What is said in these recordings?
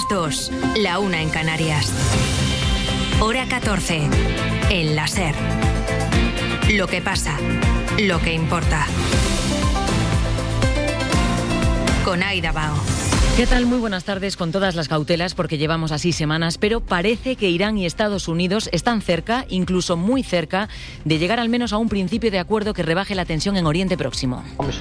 las 2, la 1 en Canarias. Hora 14, en la SER. Lo que pasa, lo que importa. Con Aida Bao. ¿Qué tal? Muy buenas tardes, con todas las cautelas, porque llevamos así semanas, pero parece que Irán y Estados Unidos están cerca, incluso muy cerca, de llegar al menos a un principio de acuerdo que rebaje la tensión en Oriente Próximo.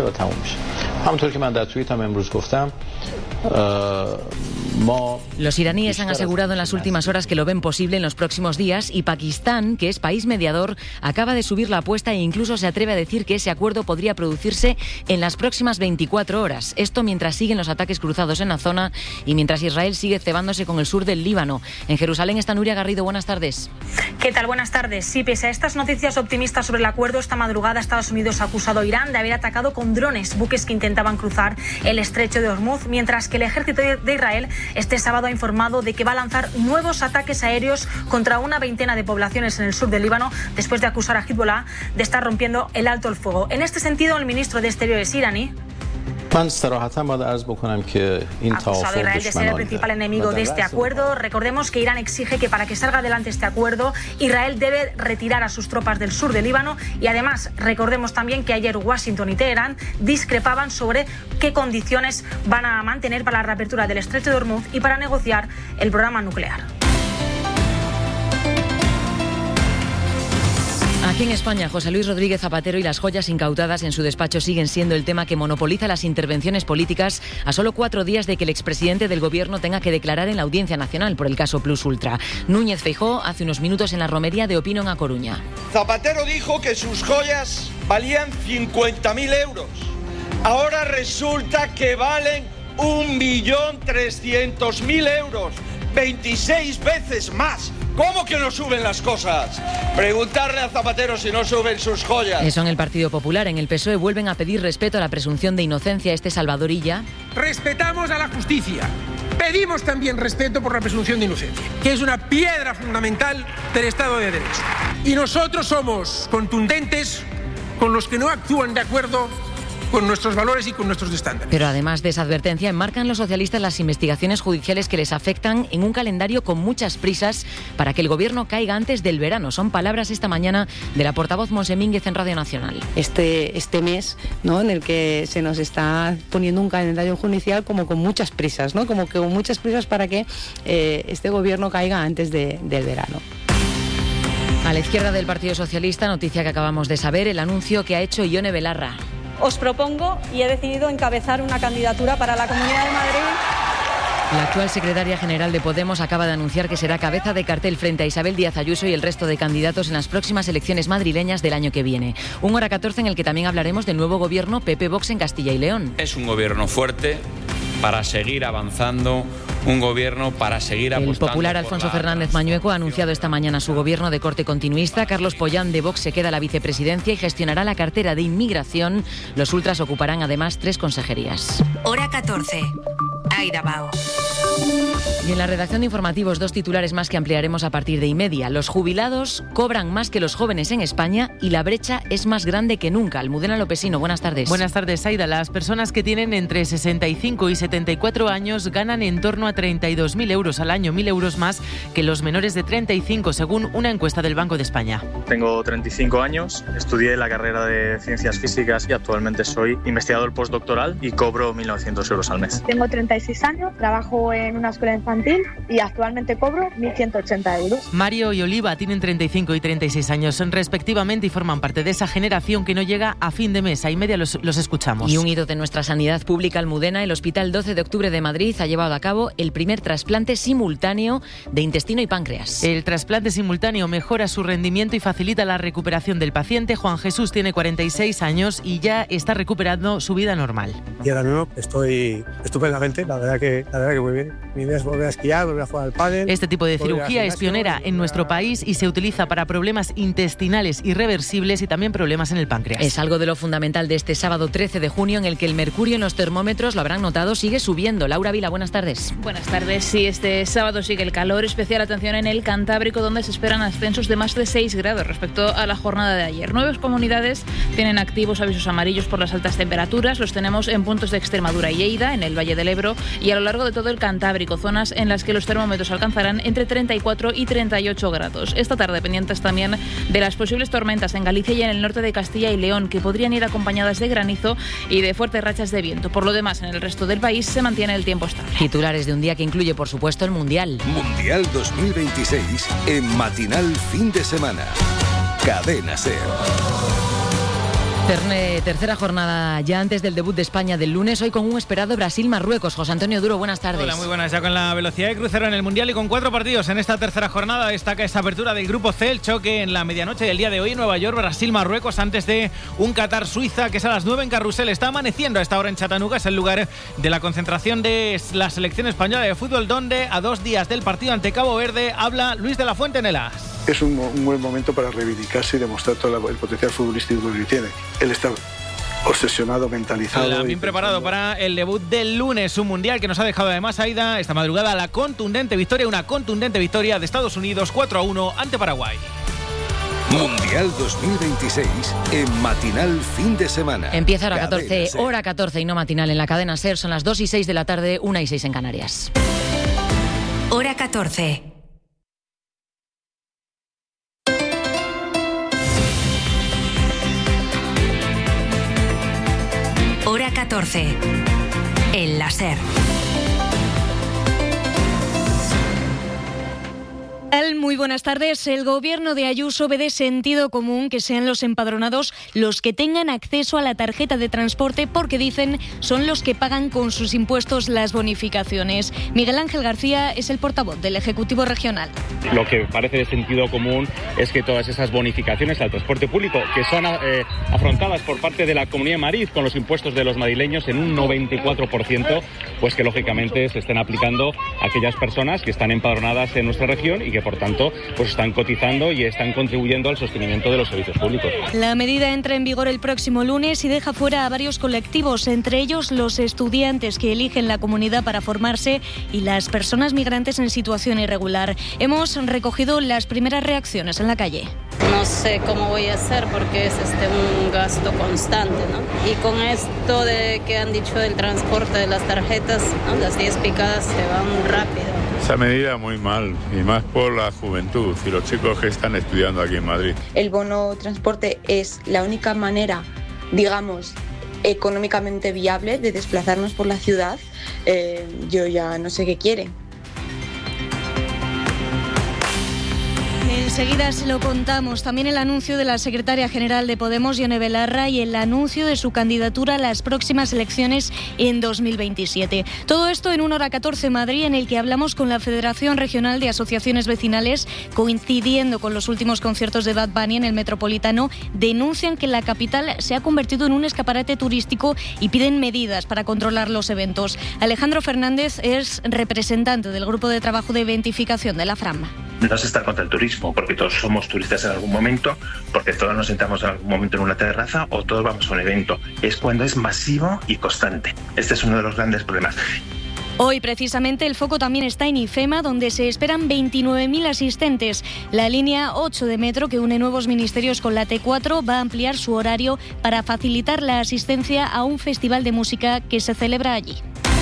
Los iraníes han asegurado en las últimas horas que lo ven posible en los próximos días, y Pakistán, que es país mediador, acaba de subir la apuesta e incluso se atreve a decir que ese acuerdo podría producirse en las próximas 24 horas. Esto mientras siguen los ataques cruzados en la zona y mientras Israel sigue cebándose con el sur del Líbano. En Jerusalén está Nuria Garrido. Buenas tardes. ¿Qué tal? Buenas tardes. Sí, pese a estas noticias optimistas sobre el acuerdo, esta madrugada Estados Unidos ha acusado a Irán de haber atacado con drones buques que intentaban cruzar el estrecho de Hormuz, mientras que el ejército de Israel este sábado ha informado de que va a lanzar nuevos ataques aéreos contra una veintena de poblaciones en el sur del Líbano, después de acusar a Hezbollah de estar rompiendo el alto el fuego. En este sentido, el ministro de Exteriores iraní ha acusado a Israel de ser el principal enemigo de este acuerdo. Recordemos que Irán exige que para que salga adelante este acuerdo, Israel debe retirar a sus tropas del sur del Líbano, y además recordemos también que ayer Washington y Teherán discrepaban sobre qué condiciones van a mantener para la reapertura del estrecho de Hormuz y para negociar el programa nuclear. Aquí en España, José Luis Rodríguez Zapatero y las joyas incautadas en su despacho siguen siendo el tema que monopoliza las intervenciones políticas a solo 4 días de que el expresidente del Gobierno tenga que declarar en la Audiencia Nacional por el caso Plus Ultra. Núñez Feijóo hace unos minutos en la romería de Opino en A Coruña. Zapatero dijo que sus joyas valían 50.000 euros. Ahora resulta que valen 1.300.000 euros. 26 veces más. ¿Cómo que no suben las cosas? Preguntarle a Zapatero si no suben sus joyas. Eso en el Partido Popular. En el PSOE vuelven a pedir respeto a la presunción de inocencia. Salvador Illa. Respetamos a la justicia. Pedimos también respeto por la presunción de inocencia, que es una piedra fundamental del Estado de Derecho. Y nosotros somos contundentes con los que no actúan de acuerdo con nuestros valores y con nuestros estándares. Pero además de esa advertencia, enmarcan los socialistas las investigaciones judiciales que les afectan en un calendario con muchas prisas para que el Gobierno caiga antes del verano. Son palabras esta mañana de la portavoz Monse Mínguez en Radio Nacional. Este mes, ¿no?, en el que se nos está poniendo un calendario judicial como con muchas prisas, ¿no?, como que con muchas prisas para que este Gobierno caiga antes del verano. A la izquierda del Partido Socialista, noticia que acabamos de saber, el anuncio que ha hecho Ione Belarra. Os propongo y he decidido encabezar una candidatura para la Comunidad de Madrid. La actual secretaria general de Podemos acaba de anunciar que será cabeza de cartel frente a Isabel Díaz Ayuso y el resto de candidatos en las próximas elecciones madrileñas del año que viene. Un Hora 14 en el que también hablaremos del nuevo gobierno PP-Vox en Castilla y León. Es un gobierno fuerte para seguir avanzando, un gobierno para seguir apostando. El popular Alfonso Fernández Mañueco ha anunciado esta mañana su gobierno de corte continuista. Carlos Pollán de Vox se queda a la vicepresidencia y gestionará la cartera de inmigración. Los ultras ocuparán además 3 consejerías. Hora 14. Aida Bao. Y en la redacción de informativos, 2 titulares más que ampliaremos a partir de 1:30. Los jubilados cobran más que los jóvenes en España y la brecha es más grande que nunca. Almudena Lopesino, buenas tardes. Buenas tardes, Aida. Las personas que tienen entre 65 y 74 años ganan en torno a 32.000 euros al año, 1.000 euros más que los menores de 35, según una encuesta del Banco de España. Tengo 35 años, estudié la carrera de Ciencias Físicas y actualmente soy investigador postdoctoral y cobro 1.900 euros al mes. Tengo 36 años, trabajo en una escuela infantil y actualmente cobro 1.180 euros. Mario y Oliva tienen 35 y 36 años respectivamente y forman parte de esa generación que no llega a fin de mes. A 1:30 los escuchamos. Y un hito de nuestra sanidad pública, Almudena, el Hospital 12 de Octubre de Madrid ha llevado a cabo el primer trasplante simultáneo de intestino y páncreas. El trasplante simultáneo mejora su rendimiento y facilita la recuperación del paciente. Juan Jesús tiene 46 años y ya está recuperando su vida normal. Y ahora mismo estoy estupendamente, la verdad que muy bien. Mi idea es volver a esquiar, volver a jugar al pádel. Este tipo de cirugía es pionera en nuestro país y se utiliza para problemas intestinales irreversibles y también problemas en el páncreas. Es algo de lo fundamental de este sábado 13 de junio en el que el mercurio en los termómetros, lo habrán notado, sigue subiendo. Laura Vila, buenas tardes. Buenas tardes. Sí, este sábado sigue el calor, especial atención en el Cantábrico, donde se esperan ascensos de más de 6 grados respecto a la jornada de ayer. 9 comunidades tienen activos avisos amarillos por las altas temperaturas. Los tenemos en puntos de Extremadura y Lleida, en el Valle del Ebro y a lo largo de todo el Cantábrico. Cantábrico, zonas en las que los termómetros alcanzarán entre 34 y 38 grados. Esta tarde pendientes también de las posibles tormentas en Galicia y en el norte de Castilla y León, que podrían ir acompañadas de granizo y de fuertes rachas de viento. Por lo demás, en el resto del país se mantiene el tiempo estable. Titulares de un día que incluye, por supuesto, el Mundial. Mundial 2026 en Matinal Fin de Semana. Cadena SER. Tercera jornada ya antes del debut de España del lunes, hoy con un esperado Brasil-Marruecos. José Antonio Duro, buenas tardes. Hola, muy buenas. Ya con la velocidad de crucero en el Mundial y con 4 partidos en esta tercera jornada, destaca esta apertura del Grupo C, el choque en la medianoche del día de hoy en Nueva York, Brasil-Marruecos, antes de un Qatar-Suiza, que es a las 9 en Carrusel. Está amaneciendo a esta hora en Chattanooga, es el lugar de la concentración de la selección española de fútbol, donde a 2 días del partido ante Cabo Verde habla Luis de la Fuente en el AS. Es un buen momento para reivindicarse y demostrar todo el potencial futbolístico que tiene. Él está obsesionado, mentalizado. También preparado para el debut del lunes, un mundial que nos ha dejado además, Aida, esta madrugada una contundente victoria de Estados Unidos 4-1 ante Paraguay. Mundial 2026 en Matinal Fin de Semana. Empieza hora 14 y no matinal en la cadena SER. Son las 2:06 de la tarde, 1:06 en Canarias. Hora 14. Hora 14. En la SER. Muy buenas tardes. El gobierno de Ayuso ve de sentido común que sean los empadronados los que tengan acceso a la tarjeta de transporte, porque dicen son los que pagan con sus impuestos las bonificaciones. Miguel Ángel García es el portavoz del Ejecutivo Regional. Lo que parece de sentido común es que todas esas bonificaciones al transporte público, que son afrontadas por parte de la Comunidad de Madrid con los impuestos de los madrileños en un 94%, pues que lógicamente se estén aplicando a aquellas personas que están empadronadas en nuestra región y que por tanto pues están cotizando y están contribuyendo al sostenimiento de los servicios públicos. La medida entra en vigor el próximo lunes y deja fuera a varios colectivos, entre ellos los estudiantes que eligen la comunidad para formarse y las personas migrantes en situación irregular. Hemos recogido las primeras reacciones en la calle. No sé cómo voy a hacer porque es un gasto constante, ¿no? Y con esto de que han dicho del transporte de las tarjetas, ¿no? Las 10 picadas se van rápido. Esa medida muy mal, y más por la juventud y los chicos que están estudiando aquí en Madrid. El bono transporte es la única manera, digamos, económicamente viable de desplazarnos por la ciudad. Yo ya no sé qué quiere. Enseguida se lo contamos. También el anuncio de la secretaria general de Podemos, Ione Belarra, y el anuncio de su candidatura a las próximas elecciones en 2027. Todo esto en una hora 14 Madrid, en el que hablamos con la Federación Regional de Asociaciones Vecinales, coincidiendo con los últimos conciertos de Bad Bunny en el Metropolitano. Denuncian que la capital se ha convertido en un escaparate turístico y piden medidas para controlar los eventos. Alejandro Fernández es representante del Grupo de Trabajo de Identificación de la FRAM. No se está contra el turismo, porque todos somos turistas en algún momento, porque todos nos sentamos en algún momento en una terraza o todos vamos a un evento. Es cuando es masivo y constante. Este es uno de los grandes problemas. Hoy, precisamente, el foco también está en IFEMA, donde se esperan 29.000 asistentes. La línea 8 de metro, que une nuevos ministerios con la T4, va a ampliar su horario para facilitar la asistencia a un festival de música que se celebra allí.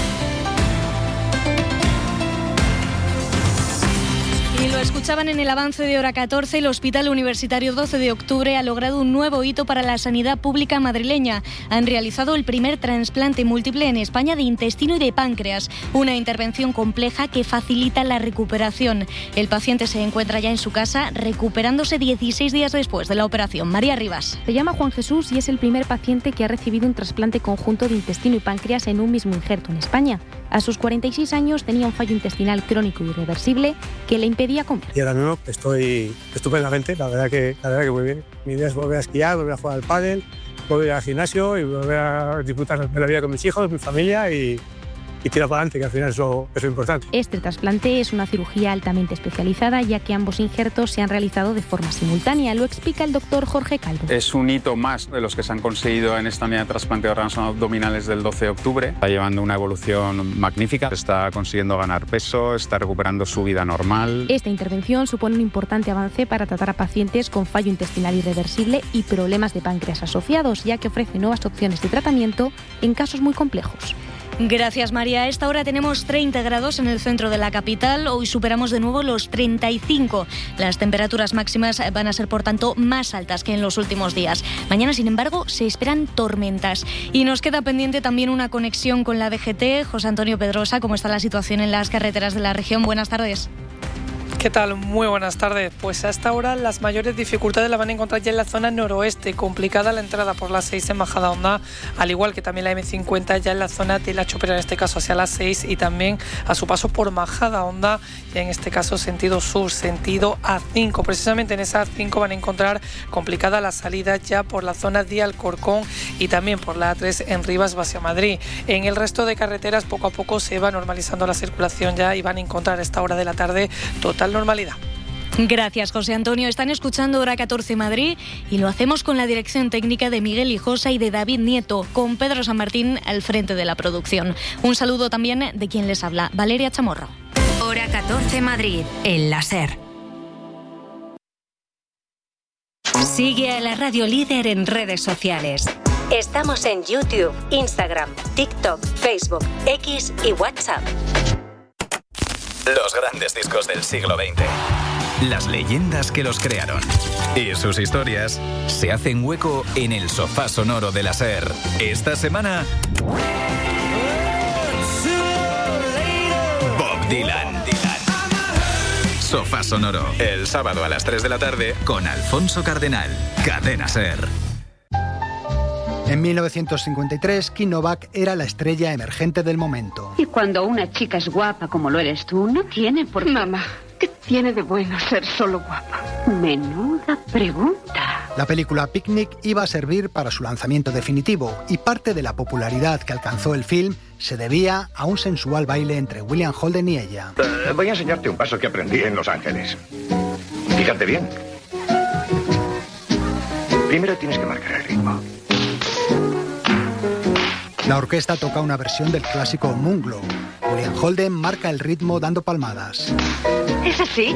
Y lo escuchaban en el avance de hora 14, el Hospital Universitario 12 de Octubre ha logrado un nuevo hito para la sanidad pública madrileña. Han realizado el primer trasplante múltiple en España de intestino y de páncreas, una intervención compleja que facilita la recuperación. El paciente se encuentra ya en su casa, recuperándose 16 días después de la operación. María Rivas. Se llama Juan Jesús y es el primer paciente que ha recibido un trasplante conjunto de intestino y páncreas en un mismo injerto en España. A sus 46 años tenía un fallo intestinal crónico irreversible que le impedía comer. Y ahora mismo estoy estupendamente, la verdad que muy bien. Mi idea es volver a esquiar, volver a jugar al pádel, volver al gimnasio y volver a disfrutar de la vida con mis hijos, mi familia y tirar para adelante, que al final eso es importante. Este trasplante es una cirugía altamente especializada, ya que ambos injertos se han realizado de forma simultánea. Lo explica el doctor Jorge Calvo. Es un hito más de los que se han conseguido en esta unidad de trasplante de órganos abdominales del 12 de octubre. Está llevando una evolución magnífica, está consiguiendo ganar peso, está recuperando su vida normal. Esta intervención supone un importante avance para tratar a pacientes con fallo intestinal irreversible y problemas de páncreas asociados, ya que ofrece nuevas opciones de tratamiento en casos muy complejos. Gracias, María. A esta hora tenemos 30 grados en el centro de la capital. Hoy superamos de nuevo los 35. Las temperaturas máximas van a ser, por tanto, más altas que en los últimos días. Mañana, sin embargo, se esperan tormentas. Y nos queda pendiente también una conexión con la DGT. José Antonio Pedrosa, ¿cómo está la situación en las carreteras de la región? Buenas tardes. ¿Qué tal? Muy buenas tardes. Pues hasta ahora las mayores dificultades las van a encontrar ya en la zona noroeste, complicada la entrada por la 6 en Majadahonda, al igual que también la M50 ya en la zona de La Chopera, en este caso hacia la 6, y también a su paso por Majadahonda, ya en este caso sentido sur, sentido A5. Precisamente en esa A5 van a encontrar complicada la salida ya por la zona de Alcorcón y también por la A3 en Rivas hacia Madrid. En el resto de carreteras poco a poco se va normalizando la circulación ya y van a encontrar a esta hora de la tarde total normalidad. Gracias, José Antonio. Están escuchando Hora 14 Madrid y lo hacemos con la dirección técnica de Miguel Hijosa y de David Nieto, con Pedro San Martín al frente de la producción. Un saludo también de quien les habla, Valeria Chamorro. Hora 14 Madrid, en la SER. Sigue a la Radio Líder en redes sociales. Estamos en YouTube, Instagram, TikTok, Facebook, X y WhatsApp. Los grandes discos del siglo XX. Las leyendas que los crearon. Y sus historias se hacen hueco en el sofá sonoro de la SER. Esta semana, Bob Dylan. Sofá sonoro. El sábado a las 3 de la tarde con Alfonso Cardenal. Cadena SER. En 1953, Kim Novak era la estrella emergente del momento. Y cuando una chica es guapa como lo eres tú, no tiene por qué... Mamá, ¿qué tiene de bueno ser solo guapa? Menuda pregunta. La película Picnic iba a servir para su lanzamiento definitivo y parte de la popularidad que alcanzó el film se debía a un sensual baile entre William Holden y ella. Voy a enseñarte un paso que aprendí en Los Ángeles. Fíjate bien. Primero tienes que marcar el ritmo. La orquesta toca una versión del clásico Moonglow. William Holden marca el ritmo dando palmadas. ¿Es así?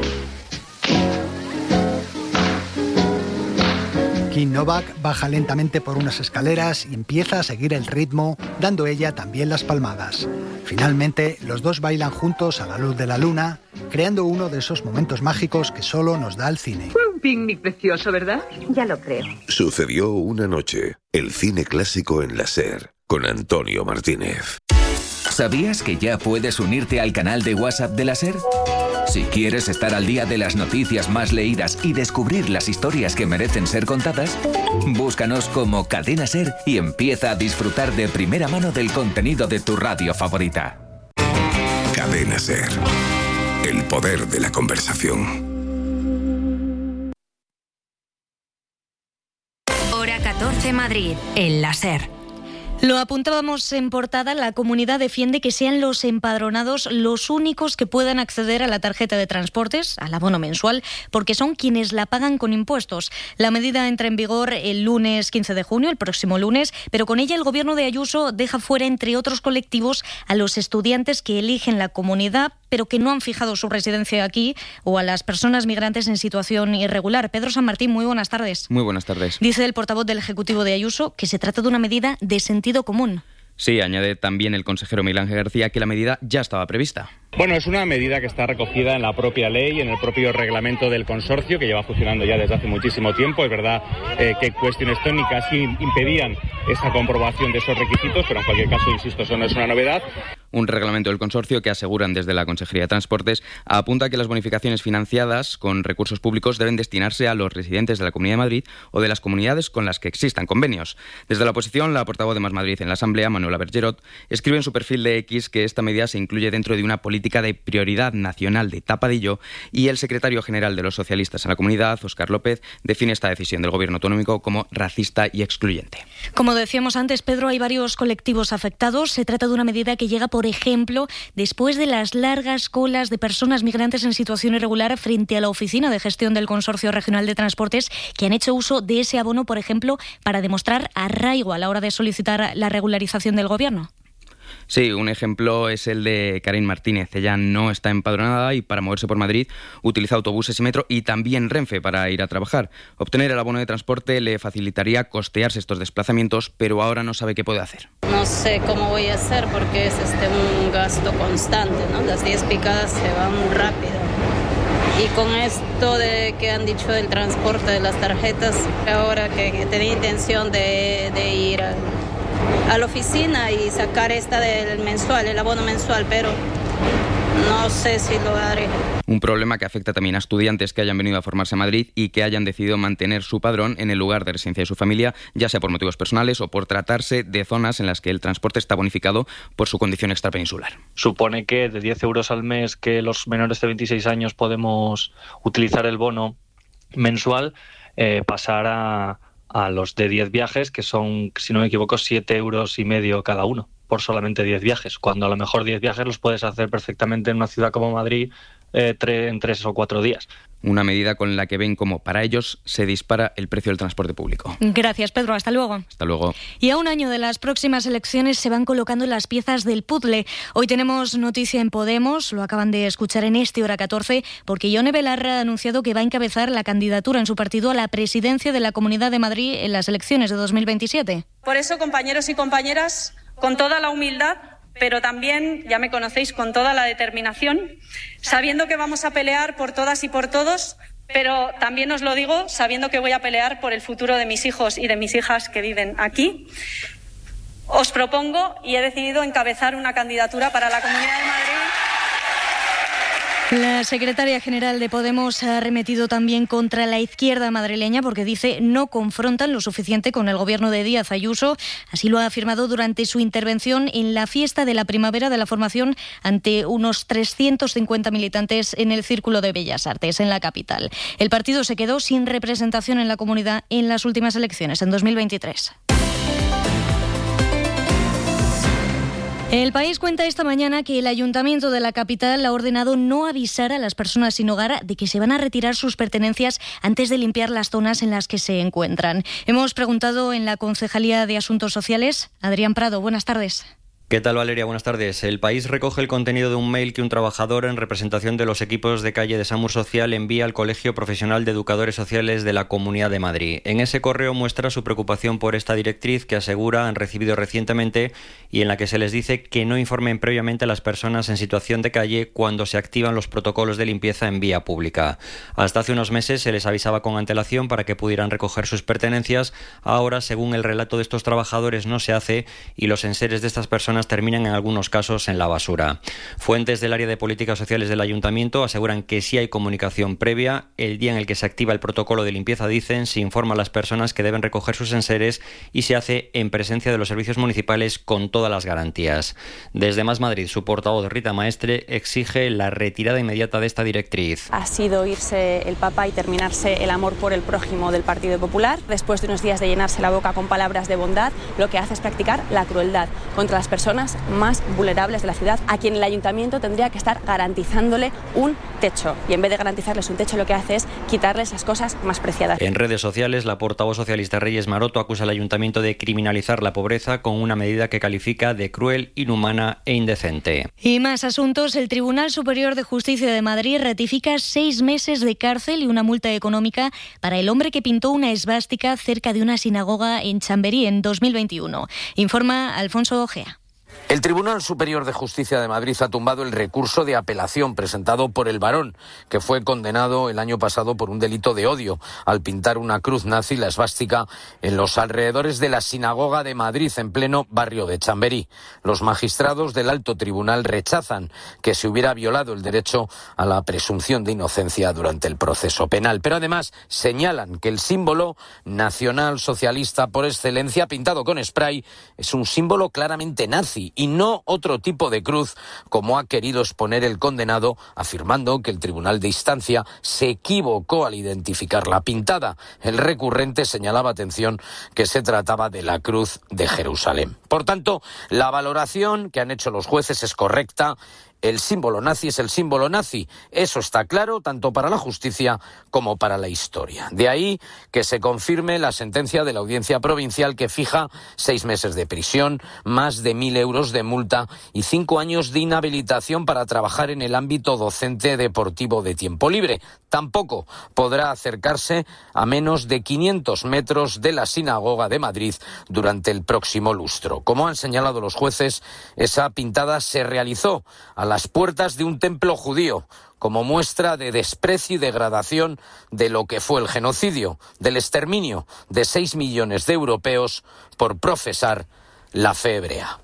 Kim Novak baja lentamente por unas escaleras y empieza a seguir el ritmo, dando ella también las palmadas. Finalmente, los dos bailan juntos a la luz de la luna, creando uno de esos momentos mágicos que solo nos da el cine. Fue un picnic precioso, ¿verdad? Ya lo creo. Sucedió una noche. El cine clásico en la SER, con Antonio Martínez. ¿Sabías que ya puedes unirte al canal de WhatsApp de la SER? Si quieres estar al día de las noticias más leídas y descubrir las historias que merecen ser contadas, búscanos como Cadena SER y empieza a disfrutar de primera mano del contenido de tu radio favorita. Cadena SER. El poder de la conversación. Hora 14 Madrid, en la SER. Lo apuntábamos en portada, la comunidad defiende que sean los empadronados los únicos que puedan acceder a la tarjeta de transportes, al abono mensual, porque son quienes la pagan con impuestos. La medida entra en vigor el lunes 15 de junio, el próximo lunes, pero con ella el gobierno de Ayuso deja fuera, entre otros colectivos, a los estudiantes que eligen la comunidad, pero que no han fijado su residencia aquí, o a las personas migrantes en situación irregular. Pedro San Martín, muy buenas tardes. Muy buenas tardes. Dice el portavoz del Ejecutivo de Ayuso que se trata de una medida de sentido común. Sí, añade también el consejero Miguel Ángel García que la medida ya estaba prevista. Bueno, es una medida que está recogida en la propia ley, en el propio reglamento del consorcio, que lleva funcionando ya desde hace muchísimo tiempo. Es verdad que cuestiones técnicas sí impedían esa comprobación de esos requisitos, pero en cualquier caso, insisto, eso no es una novedad. Un reglamento del consorcio que aseguran desde la Consejería de Transportes apunta que las bonificaciones financiadas con recursos públicos deben destinarse a los residentes de la Comunidad de Madrid o de las comunidades con las que existan convenios. Desde la oposición, la portavoz de Más Madrid en la Asamblea, Manuela Bergerot, escribe en su perfil de X que esta medida se incluye dentro de una política de prioridad nacional de tapadillo, y el secretario general de los socialistas en la comunidad, Óscar López, define esta decisión del gobierno autonómico como racista y excluyente. Como decíamos antes, Pedro, hay varios colectivos afectados. Se trata de una medida que llega, por ejemplo, después de las largas colas de personas migrantes en situación irregular frente a la Oficina de Gestión del Consorcio Regional de Transportes, que han hecho uso de ese abono, por ejemplo, para demostrar arraigo a la hora de solicitar la regularización del gobierno. Sí, un ejemplo es el de Karen Martínez. Ella no está empadronada y para moverse por Madrid utiliza autobuses y metro y también Renfe para ir a trabajar. Obtener el abono de transporte le facilitaría costearse estos desplazamientos, pero ahora no sabe qué puede hacer. No sé cómo voy a hacer porque es un gasto constante, ¿no? Las 10 picadas se van rápido. Y con esto de que han dicho del transporte de las tarjetas, ahora que tenía intención de ir a la oficina y sacar esta del mensual, el abono mensual, pero no sé si lo haré. Un problema que afecta también a estudiantes que hayan venido a formarse a Madrid y que hayan decidido mantener su padrón en el lugar de residencia de su familia, ya sea por motivos personales o por tratarse de zonas en las que el transporte está bonificado por su condición extrapeninsular. Supone que de 10 euros al mes que los menores de 26 años podemos utilizar el bono mensual, pasar a los de 10 viajes, que son, si no me equivoco, 7,5 euros cada uno, por solamente 10 viajes, cuando a lo mejor 10 viajes los puedes hacer perfectamente en una ciudad como Madrid en 3 o 4 días. Una medida con la que ven como para ellos se dispara el precio del transporte público. Gracias, Pedro. Hasta luego. Hasta luego. Y a un año de las próximas elecciones se van colocando las piezas del puzzle. Hoy tenemos noticia en Podemos, lo acaban de escuchar en este Hora 14, porque Ione Belarra ha anunciado que va a encabezar la candidatura en su partido a la presidencia de la Comunidad de Madrid en las elecciones de 2027. Por eso, compañeros y compañeras, con toda la humildad, pero también, ya me conocéis, con toda la determinación, sabiendo que vamos a pelear por todas y por todos, pero también os lo digo sabiendo que voy a pelear por el futuro de mis hijos y de mis hijas que viven aquí. Os propongo y he decidido encabezar una candidatura para la Comunidad de Madrid. La secretaria general de Podemos ha arremetido también contra la izquierda madrileña porque dice no confrontan lo suficiente con el gobierno de Díaz Ayuso. Así lo ha afirmado durante su intervención en la fiesta de la primavera de la formación ante unos 350 militantes en el Círculo de Bellas Artes, en la capital. El partido se quedó sin representación en la comunidad en las últimas elecciones, en 2023. El País cuenta esta mañana que el Ayuntamiento de la capital ha ordenado no avisar a las personas sin hogar de que se van a retirar sus pertenencias antes de limpiar las zonas en las que se encuentran. Hemos preguntado en la Concejalía de Asuntos Sociales. Adrián Prado, buenas tardes. ¿Qué tal, Valeria? Buenas tardes. El País recoge el contenido de un mail que un trabajador en representación de los equipos de calle de SAMUR Social envía al Colegio Profesional de Educadores Sociales de la Comunidad de Madrid. En ese correo muestra su preocupación por esta directriz que asegura han recibido recientemente y en la que se les dice que no informen previamente a las personas en situación de calle cuando se activan los protocolos de limpieza en vía pública. Hasta hace unos meses se les avisaba con antelación para que pudieran recoger sus pertenencias. Ahora, según el relato de estos trabajadores, no se hace y los enseres de estas personas terminan en algunos casos en la basura. Fuentes del área de políticas sociales del Ayuntamiento aseguran que sí hay comunicación previa. El día en el que se activa el protocolo de limpieza, dicen, se informa a las personas que deben recoger sus enseres y se hace en presencia de los servicios municipales con todas las garantías. Desde Más Madrid, su portavoz Rita Maestre exige la retirada inmediata de esta directriz. Ha sido irse el Papa y terminarse el amor por el prójimo del Partido Popular. Después de unos días de llenarse la boca con palabras de bondad, lo que hace es practicar la crueldad contra las personas más vulnerables de la ciudad, a quien el Ayuntamiento tendría que estar garantizándole un techo. Y en vez de garantizarles un techo, lo que hace es quitarles las cosas más preciadas. En redes sociales, la portavoz socialista Reyes Maroto acusa al Ayuntamiento de criminalizar la pobreza con una medida que califica de cruel, inhumana e indecente. Y más asuntos. El Tribunal Superior de Justicia de Madrid ratifica 6 meses de cárcel y una multa económica para el hombre que pintó una esvástica cerca de una sinagoga en Chamberí en 2021. Informa Alfonso Ojea. El Tribunal Superior de Justicia de Madrid ha tumbado el recurso de apelación presentado por el varón, que fue condenado el año pasado por un delito de odio al pintar una cruz nazi, la esvástica, en los alrededores de la sinagoga de Madrid, en pleno barrio de Chamberí. Los magistrados del Alto Tribunal rechazan que se hubiera violado el derecho a la presunción de inocencia durante el proceso penal. Pero además señalan que el símbolo nacional socialista por excelencia, pintado con spray, es un símbolo claramente nazi y no otro tipo de cruz, como ha querido exponer el condenado, afirmando que el tribunal de instancia se equivocó al identificar la pintada. El recurrente señalaba, atención, que se trataba de la cruz de Jerusalén. Por tanto, la valoración que han hecho los jueces es correcta. el símbolo nazi es el símbolo nazi. Eso está claro tanto para la justicia como para la historia. De ahí que se confirme la sentencia de la Audiencia Provincial que fija 6 meses de prisión, más de 1.000 euros de multa y 5 años de inhabilitación para trabajar en el ámbito docente deportivo de tiempo libre. Tampoco podrá acercarse a menos de 500 metros de la sinagoga de Madrid durante el próximo lustro. Como han señalado los jueces, esa pintada se realizó a las puertas de un templo judío, como muestra de desprecio y degradación de lo que fue el genocidio, del exterminio de 6 millones de europeos por profesar la fe hebrea.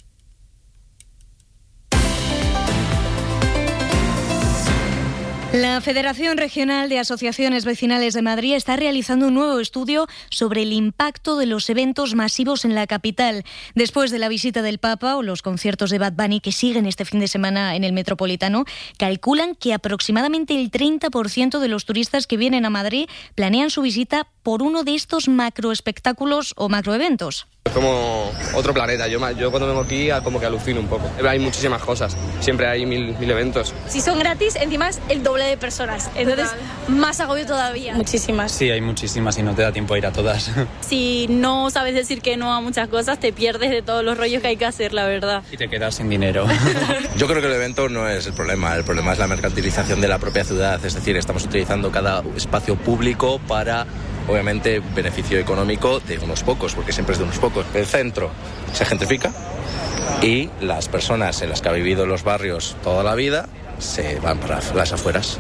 La Federación Regional de Asociaciones Vecinales de Madrid está realizando un nuevo estudio sobre el impacto de los eventos masivos en la capital. Después de la visita del Papa o los conciertos de Bad Bunny que siguen este fin de semana en el Metropolitano, calculan que aproximadamente el 30% de los turistas que vienen a Madrid planean su visita por uno de estos macroespectáculos o macroeventos. Es como otro planeta. Yo cuando vengo aquí como que alucino un poco. Hay muchísimas cosas. Siempre hay mil eventos. Si son gratis, encima es el doble de personas. Entonces, más agobio todavía. Muchísimas. Sí, hay muchísimas y no te da tiempo a ir a todas. Si no sabes decir que no a muchas cosas, te pierdes de todos los rollos que hay que hacer, la verdad. Y te quedas sin dinero. Yo creo que el evento no es el problema es la mercantilización de la propia ciudad. Es decir, estamos utilizando cada espacio público para, obviamente, beneficio económico de unos pocos, porque siempre es de unos pocos. El centro se gentrifica y las personas en las que ha vivido los barrios toda la vida se van para las afueras.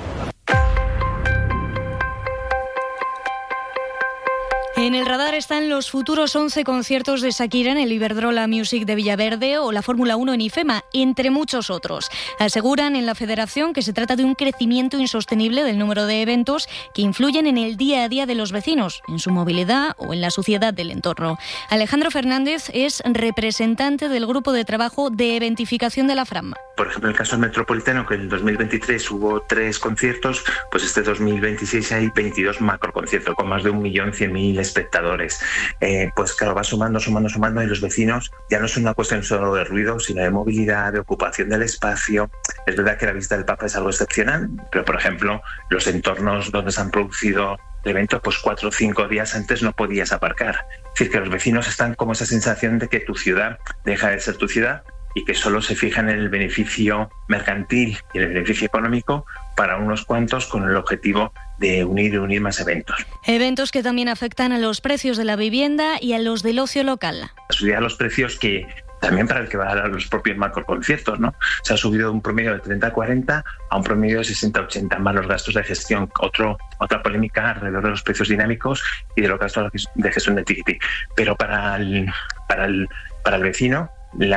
En el radar están los futuros 11 conciertos de Shakira en el Iberdrola Music de Villaverde o la Fórmula 1 en IFEMA, entre muchos otros. Aseguran en la Federación que se trata de un crecimiento insostenible del número de eventos que influyen en el día a día de los vecinos, en su movilidad o en la suciedad del entorno. Alejandro Fernández es representante del Grupo de Trabajo de Eventificación de la FRAM. Por ejemplo, en el caso del Metropolitano, que en el 2023 hubo 3 conciertos, pues este 2026 hay 22 macroconciertos con más de 1.100.000 espectadores. Pues claro, va sumando y los vecinos ya no es una cuestión solo de ruido, sino de movilidad, de ocupación del espacio. Es verdad que la visita del Papa es algo excepcional, pero por ejemplo, los entornos donde se han producido eventos, pues 4 o 5 días antes no podías aparcar. Es decir, que los vecinos están como esa sensación de que tu ciudad deja de ser tu ciudad y que solo se fijan en el beneficio mercantil y en el beneficio económico para unos cuantos, con el objetivo de unir más eventos. Eventos que también afectan a los precios de la vivienda y a los del ocio local. Subir los precios que también para el que va a dar los propios macroconciertos, ¿no? Se ha subido de un promedio de 30 a 40 a un promedio de 60 a 80, más los gastos de gestión. Otra polémica alrededor de los precios dinámicos y de los gastos de gestión de ticketing. Pero para el vecino,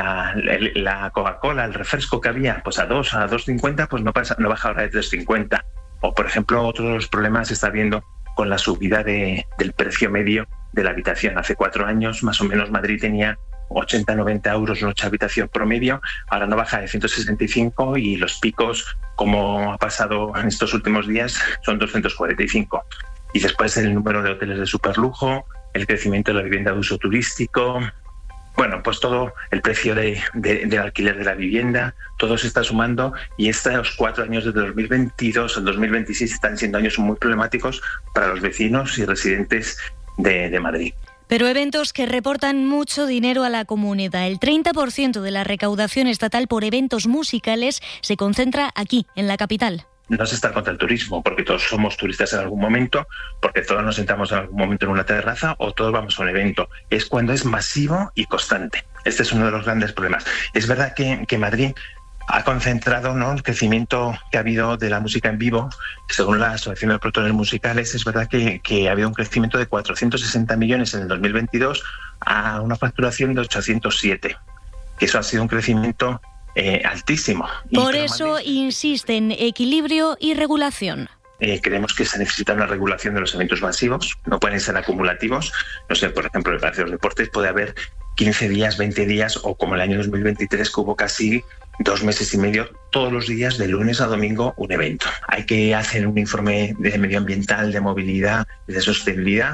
la Coca-Cola, el refresco que había pues a 2,50, pues no baja ahora de 3,50. O por ejemplo, otro de los problemas se está viendo con la subida del precio medio de la habitación. Hace 4 años más o menos Madrid tenía 80-90 euros noche habitación promedio, ahora no baja de 165 y los picos, como ha pasado en estos últimos días, son 245. Y después el número de hoteles de superlujo, el crecimiento de la vivienda de uso turístico. Bueno, pues todo el precio del alquiler de la vivienda, todo se está sumando y estos 4 años desde 2022 al 2026 están siendo años muy problemáticos para los vecinos y residentes de Madrid. Pero eventos que reportan mucho dinero a la comunidad. El 30% de la recaudación estatal por eventos musicales se concentra aquí, en la capital. No se está contra el turismo, porque todos somos turistas en algún momento, porque todos nos sentamos en algún momento en una terraza o todos vamos a un evento. Es cuando es masivo y constante. Este es uno de los grandes problemas. Es verdad que Madrid ha concentrado, ¿no?, el crecimiento que ha habido de la música en vivo. Según la Asociación de Productores Musicales, es verdad que ha habido un crecimiento de 460 millones en el 2022 a una facturación de 807. Eso ha sido un crecimiento altísimo. Por eso insisten equilibrio y regulación. Creemos que se necesita una regulación de los eventos masivos, no pueden ser acumulativos. No sé, por ejemplo, en el Palacio de los Deportes puede haber 15 días, 20 días o como el año 2023 que hubo casi 2 meses y medio, todos los días de lunes a domingo un evento. Hay que hacer un informe de medioambiental, de movilidad y de sostenibilidad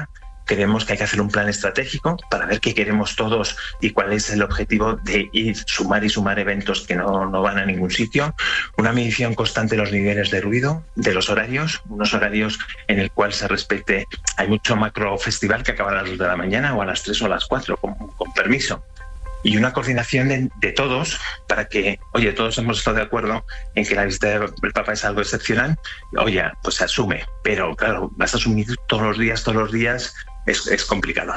creemos que hay que hacer un plan estratégico para ver qué queremos todos y cuál es el objetivo de sumar eventos que no van a ningún sitio. Una medición constante de los niveles de ruido, de los horarios, unos horarios en el cual se respete. Hay mucho macro festival que acaba a las 2 de la mañana o a las 3 o a las 4, con permiso. Y una coordinación de todos para que, oye, todos hemos estado de acuerdo en que la visita del Papa es algo excepcional, oye, pues se asume, pero claro, vas a asumir todos los días, es complicado.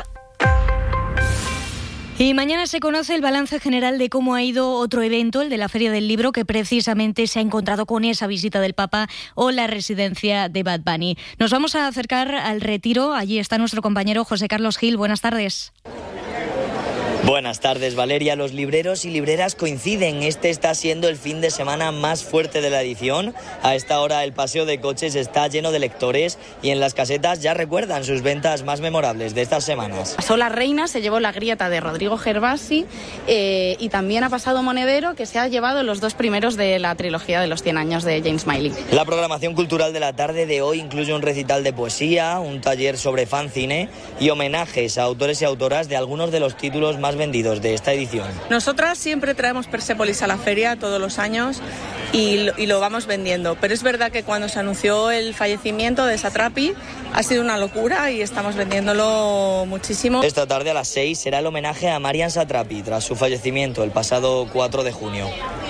Y mañana se conoce el balance general de cómo ha ido otro evento, el de la Feria del Libro, que precisamente se ha encontrado con esa visita del Papa o la residencia de Bad Bunny. Nos vamos a acercar al Retiro. Allí está nuestro compañero José Carlos Gil. Buenas tardes. Buenas tardes, Valeria. Los libreros y libreras coinciden. Este está siendo el fin de semana más fuerte de la edición. A esta hora el paseo de coches está lleno de lectores y en las casetas ya recuerdan sus ventas más memorables de estas semanas. Pasó La Reina, se llevó La Grieta de Rodrigo Gervasi y también ha pasado Monedero, que se ha llevado los 2 primeros de la trilogía de los 100 años de James Miley. La programación cultural de la tarde de hoy incluye un recital de poesía, un taller sobre fanzine y homenajes a autores y autoras de algunos de los títulos más vendidos de esta edición. Nosotras siempre traemos Persépolis a la feria todos los años y lo vamos vendiendo, pero es verdad que cuando se anunció el fallecimiento de Satrapi ha sido una locura y estamos vendiéndolo muchísimo. Esta tarde a las 6 será el homenaje a Marian Satrapi tras su fallecimiento el pasado 4 de junio.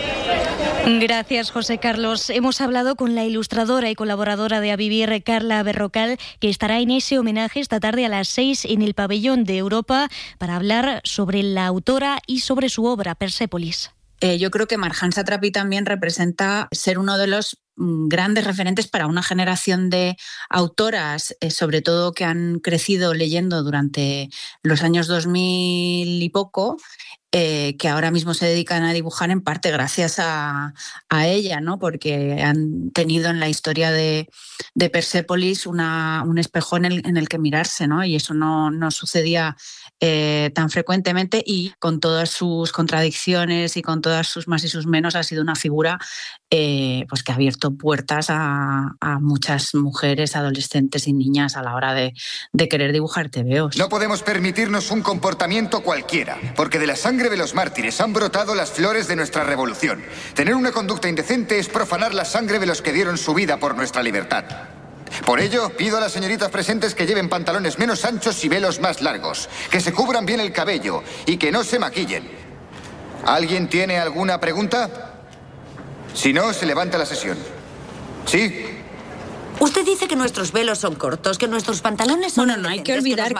Gracias, José Carlos. Hemos hablado con la ilustradora y colaboradora de A Vivir, Carla Berrocal, que estará en ese homenaje esta tarde a las 6 en el Pabellón de Europa para hablar sobre la autora y sobre su obra, Persépolis. Yo creo que Marjan Satrapi también representa ser uno de los grandes referentes para una generación de autoras, sobre todo que han crecido leyendo durante los años 2000 y poco, que ahora mismo se dedican a dibujar en parte gracias a ella, ¿no? Porque han tenido en la historia de Persépolis un espejo en el que mirarse, ¿no? Y eso no sucedía tan frecuentemente, y con todas sus contradicciones y con todas sus más y sus menos ha sido una figura pues que ha abierto puertas a muchas mujeres, adolescentes y niñas a la hora de querer dibujar tebeos. No podemos permitirnos un comportamiento cualquiera, porque de la sangre de los mártires han brotado las flores de nuestra revolución. Tener una conducta indecente es profanar la sangre de los que dieron su vida por nuestra libertad. Por ello, pido a las señoritas presentes que lleven pantalones menos anchos y velos más largos, que se cubran bien el cabello y que no se maquillen. ¿Alguien tiene alguna pregunta? Si no, se levanta la sesión. ¿Sí? Usted dice que nuestros velos son cortos, que nuestros pantalones son... Bueno, no hay que olvidar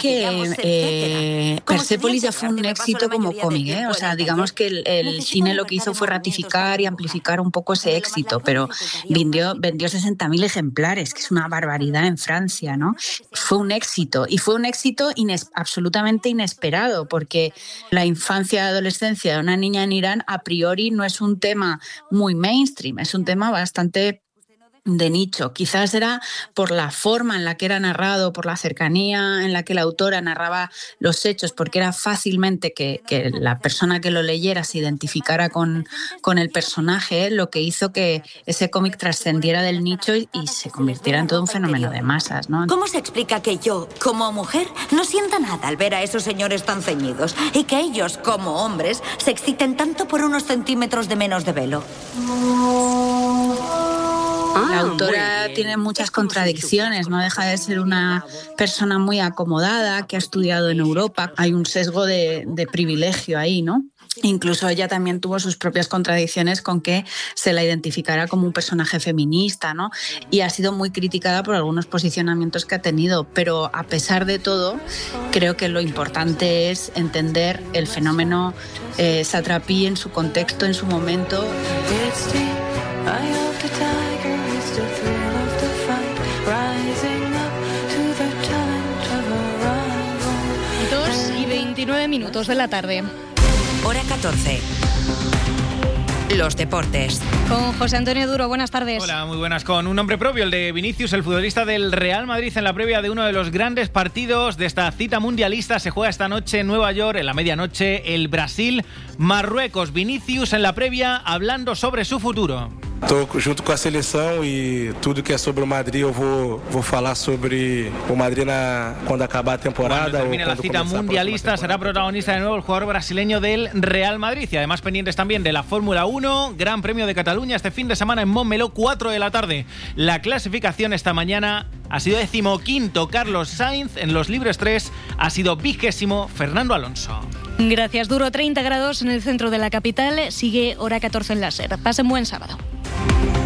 que Persépolis ya fue un éxito como cómic, ¿eh? O sea, digamos que el cine lo que hizo fue ratificar y amplificar un poco ese éxito, pero vendió 60.000 ejemplares, que es una barbaridad en Francia, ¿no? Fue un éxito, y fue un éxito absolutamente inesperado, porque la infancia y adolescencia de una niña en Irán a priori no es un tema muy mainstream, es un tema bastante de nicho. Quizás era por la forma en la que era narrado, por la cercanía en la que la autora narraba los hechos, porque era fácilmente que la persona que lo leyera se identificara con el personaje, lo que hizo que ese cómic trascendiera del nicho y se convirtiera en todo un fenómeno de masas, ¿no? ¿Cómo se explica que yo, como mujer, no sienta nada al ver a esos señores tan ceñidos y que ellos, como hombres, se exciten tanto por unos centímetros de menos de velo? La autora tiene muchas contradicciones, no deja de ser una persona muy acomodada, que ha estudiado en Europa. Hay un sesgo de privilegio ahí, ¿no? Incluso ella también tuvo sus propias contradicciones con que se la identificara como un personaje feminista, ¿no? Y ha sido muy criticada por algunos posicionamientos que ha tenido, pero a pesar de todo, creo que lo importante es entender el fenómeno Satrapi en su contexto, en su momento. 2:29 minutos de la tarde. Hora 14. Los deportes. Con José Antonio Duro, buenas tardes. Hola, muy buenas. Con un nombre propio, el de Vinicius, el futbolista del Real Madrid, en la previa de uno de los grandes partidos de esta cita mundialista. Se juega esta noche en Nueva York, en la medianoche, el Brasil-Marruecos. Vinicius en la previa, hablando sobre su futuro. Estou junto com a seleção e tudo que é sobre o Madrid eu vou falar sobre o Madrid cuando acabar a temporada. Cuando termine la cita mundialista será protagonista de nuevo el jugador brasileño del Real Madrid y además pendientes también de la Fórmula 1, Gran Premio de Cataluña este fin de semana en Montmeló, 4 de la tarde. La clasificación esta mañana ha sido 15º Carlos Sainz, en los libres 3 ha sido 20º Fernando Alonso. Gracias, Duro. 30 grados en el centro de la capital, sigue hora 14 en la SER. Pasen buen sábado.